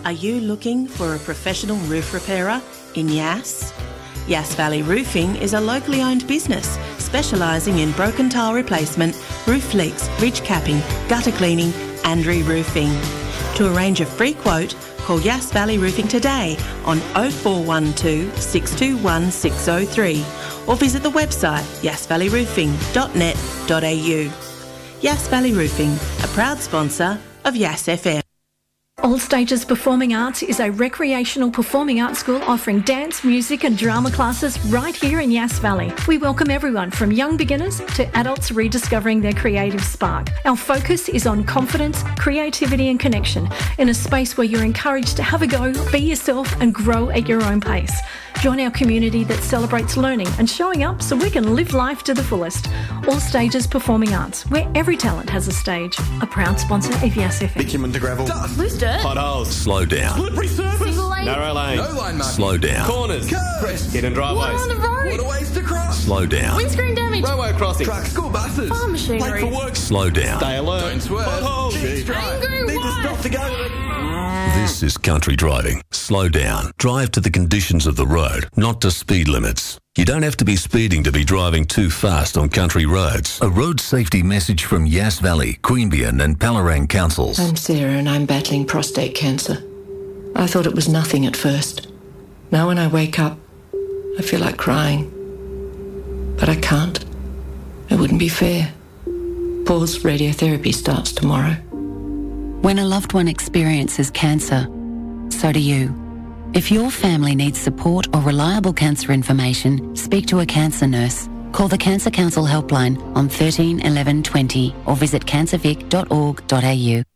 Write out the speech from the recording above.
Are you looking for a professional roof repairer in Yass? Yass Valley Roofing is a locally owned business specialising in broken tile replacement, roof leaks, ridge capping, gutter cleaning and re-roofing. To arrange a free quote, call Yass Valley Roofing today on 0412 621 603 or visit the website yassvalleyroofing.net.au. Yass Valley Roofing, a proud sponsor of Yass FM. All Stages Performing Arts is a recreational performing arts school offering dance, music and drama classes right here in Yass Valley. We welcome everyone from young beginners to adults rediscovering their creative spark. Our focus is on confidence, creativity and connection in a space where you're encouraged to have a go, be yourself and grow at your own pace. Join our community that celebrates learning and showing up so we can live life to the fullest. All Stages Performing Arts, where every talent has a stage. A proud sponsor of Yass FM. Bitumen to gravel. Loose dirt. Potholes. Slow down. Slippery surface. Single lane. Narrow lane. No line marking. Slow down. Corners. Curves. Hidden driveways. Water on the road. Waterways to cross. Slow down. Windscreen damage. Railway crossings. Trucks. School buses. Farm Late machinery. for work. Slow down. Stay alert. Don't swerve. Potholes. Cheap drive. Angry Need to wife. stop to go. This is country driving. Slow down. Drive to the conditions of the road, not to speed limits. You don't have to be speeding to be driving too fast on country roads. A road safety message from Yass Valley, Queanbeyan and Palorang councils. I'm Sarah and I'm battling prostate cancer. I thought it was nothing at first. Now when I wake up, I feel like crying. But I can't. It wouldn't be fair. Paul's radiotherapy starts tomorrow. When a loved one experiences cancer, so do you. If your family needs support or reliable cancer information, speak to a cancer nurse. Call the Cancer Council helpline on 13 11 20 or visit cancervic.org.au.